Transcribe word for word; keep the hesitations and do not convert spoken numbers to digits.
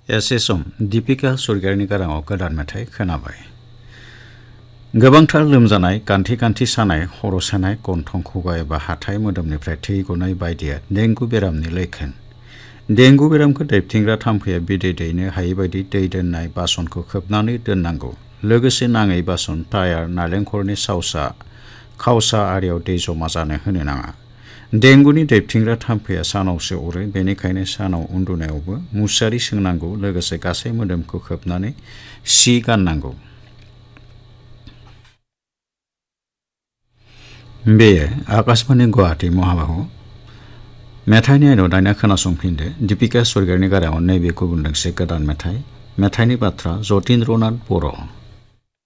एसे सम दीपिका सरगयारीनि गाराङाव गोदान मेथाइ खोनाबाय। गोबांथार लोमजानाय, कान्थि कान्थि सानाय, खर' सानाय, गन्थं खुगा एबा हाथाइ मोदोमनिफ्राय थै गनाय बायदिया डेंगु बेरामनि लैखोन। डेंगु बेरामखौ दैबथिंग्रा थाम्फैया बिदै दैनो हायै बायदि दै दोननाय बासनखौ खोबनानै दोननांगौ। लोगोसे नाङै बासन, टायार, नालेंखरनि सावसा, खावसा आरियाव दै जमा जानो होनो नाङा। डेंगुनि दैबथिंग्रा थाम्फैया सानावसो अरो, बेनिखायनो सानाव उन्दुनायावबो मुसारि सोंनांगौ। लोगोसे गासै मोदोमखौ खोबनानै सि गाननांगौ। बेयो आकाशबाणी गुवाहाटी महाबाहु। मेथाइनि आयदायाव दानिया खोनासंफिनदो दीपिका सरगयारीनि गाराङाव नैबे गुबुन दोंसे गोदान मेथाइ। मेथाइनि बाथ्रा जतीन्द्रनाथ बर'।